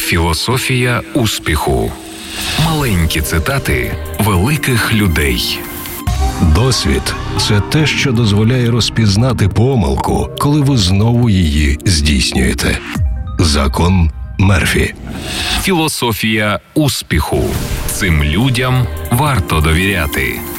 Філософія успіху. Маленькі цитати великих людей. Досвід – це те, що дозволяє розпізнати помилку, коли ви знову її здійснюєте. Закон Мерфі. Філософія успіху. Цим людям варто довіряти.